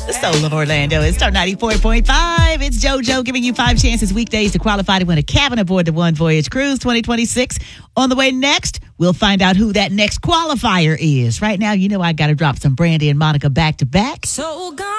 The soul of Orlando is Star 94.5. It's JoJo giving you 5 chances weekdays to qualify to win a cabin aboard the One Voyage Cruise 2026. On the way next, we'll find out who that next qualifier is. Right now, you know I got to drop some Brandy and Monica back to back. So